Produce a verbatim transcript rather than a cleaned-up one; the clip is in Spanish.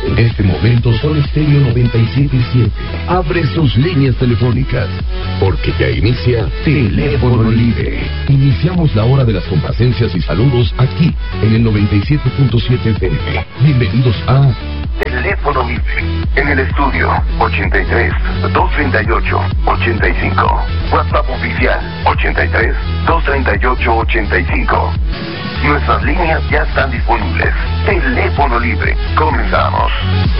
En este momento Sol Estéreo noventa y siete punto siete abre sus líneas telefónicas, porque ya inicia Teléfono Libre. Iniciamos la hora de las complacencias y saludos aquí en el noventa y siete punto siete F M. Bienvenidos a Teléfono Libre. En el estudio ochenta y tres, doscientos treinta y ocho, ochenta y cinco. WhatsApp oficial ochenta y tres, doscientos treinta y ocho, ochenta y cinco. Nuestras líneas ya están disponibles. Teléfono Libre. Comenzamos.